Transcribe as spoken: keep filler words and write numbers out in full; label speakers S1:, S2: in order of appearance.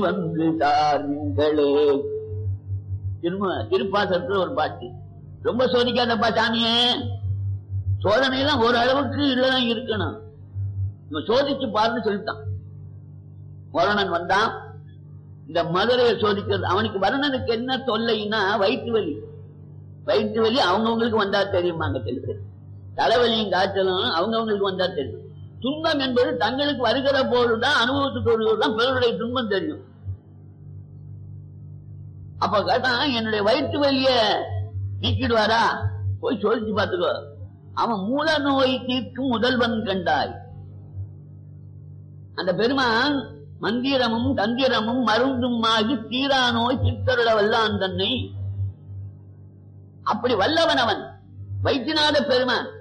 S1: வந்து தாருங்களே. திரும்ப திருப்பாசத்துல ஒரு பாட்டு, ரொம்ப சோதிக்காதப்பா சாமியே, சோதனை எல்லாம் ஒரு அளவுக்கு இல்லதான் இருக்கணும், சோதிச்சு பாருன்னு சொல்லிட்டான். வருணன் வந்தான், இந்த மதுரையை சோதிக்கிறது. அவனுக்கு வருணனுக்கு என்ன தொல்லைன்னா வயிற்று வலி. வயிற்று வலி அவங்கவுங்களுக்கு வந்தா தெரியுமாங்க, தெரியுது. தலைவலியும் காய்ச்சலும் அவங்கவுங்களுக்கு வந்தா தெரியும். துன்பம் என்பது தங்களுக்கு வருகிற போதுதான், அனுபவத்துக்கு வருவதுதான் பிறருடைய துன்பம் தெரியும். அப்ப கேட்டான், என்னுடைய வயிற்று வலிய நீக்கிடுவாரா? போய் சோதிச்சு பார்த்துக்கோ. அவன் மூல நோய் தீர்க்கும் முதல்வன் கண்டாய். அந்த பெருமான் மந்திரமும் தந்திரமும் மருந்தும் ஆகி தீரா நோய் சித்தருட வல்லான் தன்னை. அப்படி வல்லவன் அவன், வைத்தியநாத பெருமான்.